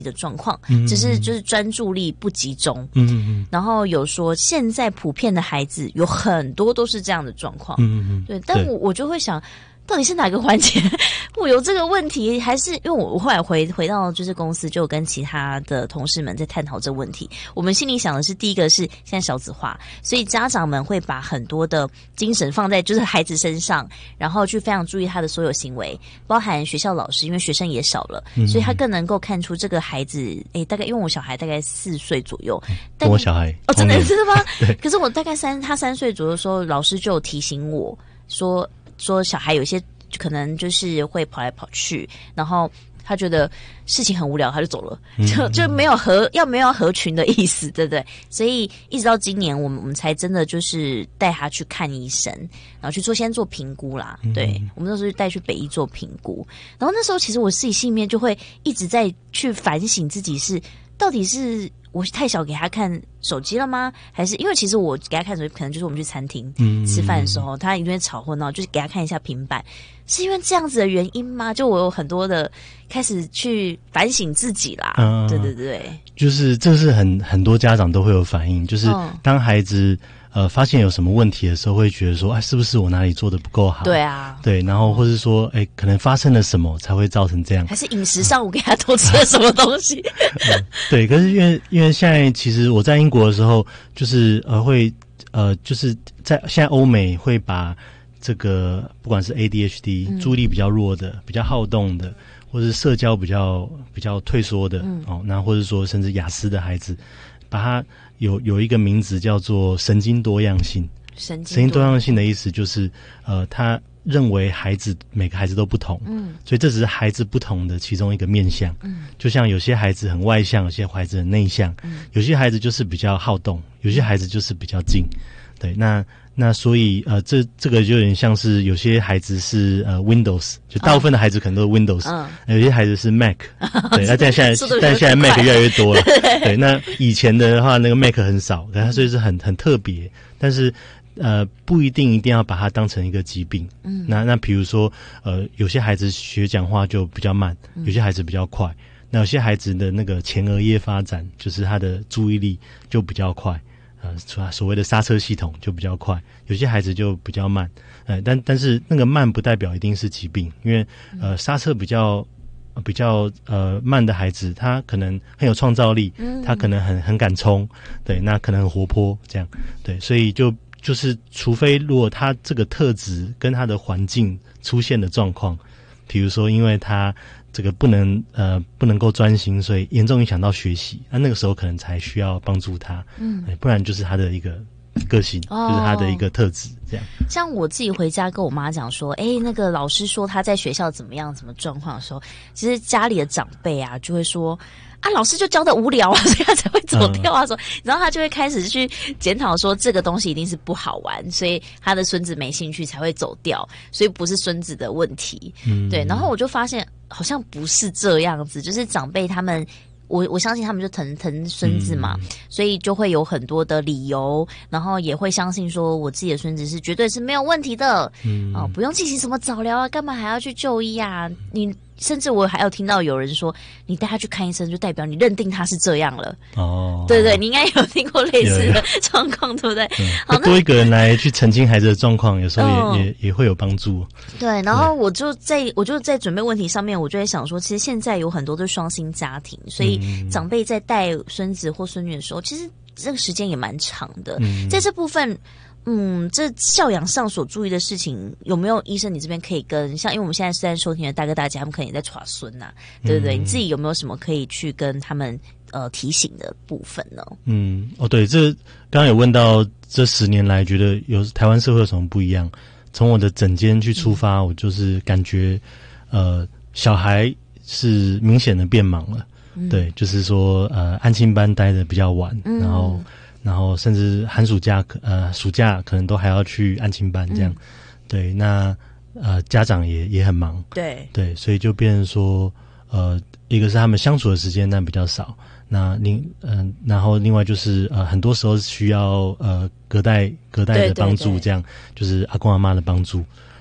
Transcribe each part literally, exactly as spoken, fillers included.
的状况， 嗯， 只是就是专注力不集中。 嗯嗯嗯。 然后有说现在普遍的孩子有很多都是这样的状况。 嗯嗯嗯。 对，但我我就会想，到底是哪个环节我有这个问题，还是因为我我后来回回到就是公司，就跟其他的同事们在探讨这个问题。我们心里想的是，第一个是现在少子化，所以家长们会把很多的精神放在就是孩子身上，然后去非常注意他的所有行为，包含学校老师，因为学生也少了， 嗯、 所以他更能够看出这个孩子，诶，大概因为我小孩大概四岁左右， 跟我小孩哦，真的是吗？ 对。 可是我大概三他三岁左右的时候，老师就有提醒我说说小孩有些可能就是会跑来跑去，然后他觉得事情很无聊，他就走了，就就没有合要没有合群的意思，对不对？所以一直到今年，我们我们才真的就是带他去看医生，然后去做先做评估啦。对，我们那时候就带去北医做评估，然后那时候其实我自己心里面就会一直在去反省自己是到底是我太小给他看手机了吗？还是因为其实我给他看手机，可能就是我们去餐厅吃饭的时候，他一定会吵或闹，就是给他看一下平板，是因为这样子的原因吗？就我有很多的开始去反省自己啦。嗯，对对对， 就是这是很很多家长都会有反应，就是当孩子。呃，发现有什么问题的时候，会觉得说，哎，是不是我哪里做的不够好？ 对啊， 对，然后或是说，哎，可能发生了什么才会造成这样？ 还是饮食上我给他多吃了什么东西？ 嗯、对，可是因为因为现在其实我在英国的时候，就是呃会呃就是在现在欧美会把这个不管是 A D H D、嗯、注意力比较弱的、比较好动的，或是社交比较比较退缩的、嗯、哦，那或者说甚至雅思的孩子，把他。有有一个名字叫做神经多样性。 神经神经多样性的意思就是，呃，他认为孩子每个孩子都不同，嗯，所以这只是孩子不同的其中一个面向。嗯，就像有些孩子很外向，有些孩子很内向，嗯，有些孩子就是比较好动，有些孩子就是比较静。对，那那所以呃，这这个就有点像是有些孩子是呃 Windows， 就大部分的孩子可能都是 Windows，嗯，有些孩子是 Mac， 对，那但现在但现在 Mac 越来越多了，对，那以前的话那个 Mac 很少，可它所以是很很特别，但是呃不一定一定要把它当成一个疾病，嗯，那那比如说呃有些孩子学讲话就比较慢，有些孩子比较快，那有些孩子的那个前额叶发展就是他的注意力就比较快。呃，所谓的刹车系统就比较快，有些孩子就比较慢，呃，但但是那个慢不代表一定是疾病，因为呃刹车比较、呃、比较呃慢的孩子，他可能很有创造力，他可能很很敢冲，对，那可能很活泼，这样，对，所以就就是除非如果他这个特质跟他的环境出现的状况，比如说因为他。这个不能呃不能够专心，所以严重影响到学习，那那个时候可能才需要帮助他，嗯，不然就是他的一个个性，哦、就是他的一个特质，这样。像我自己回家跟我妈讲说，哎，那个老师说他在学校怎么样，什么状况的时候，其实家里的长辈啊就会说。啊，老师就教的无聊啊，所以他才会走掉啊。说、嗯，然后他就会开始去检讨说，这个东西一定是不好玩，所以他的孙子没兴趣才会走掉，所以不是孙子的问题。嗯，对。然后我就发现好像不是这样子，就是长辈他们。我我相信他们就疼疼孙子嘛、嗯，所以就会有很多的理由，然后也会相信说我自己的孙子是绝对是没有问题的，嗯，哦，不用进行什么早疗啊，干嘛还要去就医啊？你甚至我还有听到有人说，你带他去看医生，就代表你认定他是这样了。哦，对对，你应该有听过类似的状况，对不对？嗯、好，多一个人来去澄清孩子的状况，有时候也、嗯、也也会有帮助。对，然后我就在我就在准备问题上面，我就在想说，其实现在有很多都是双薪家庭，所以长辈在带孙子或孙女的时候，其实这个时间也蛮长的。嗯、在这部分。嗯，这教养上所注意的事情，有没有医生你这边可以跟像，因为我们现在虽然收听的大哥大姐，他们可能也在耍孙呐，对不对、嗯？你自己有没有什么可以去跟他们呃提醒的部分呢？嗯，哦，对，这刚刚有问到这十年来，觉得有台湾社会有什么不一样？从我的诊间去出发，嗯、我就是感觉呃，小孩是明显的变忙了，嗯、对，就是说呃，安亲班待的比较晚，嗯、然后。然后甚至寒暑假呃暑假可能都还要去安亲班这样，嗯、对，那呃家长也也很忙，对对，所以就变成说呃一个是他们相处的时间但比较少，那另嗯、呃、然后另外就是呃很多时候需要呃隔代隔代的帮助，这样就是阿公阿嬷的帮助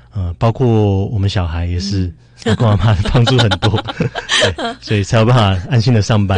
呃，包括我们小孩也是，阿公阿嬷帮助很多，对，所以才有办法安心的上班。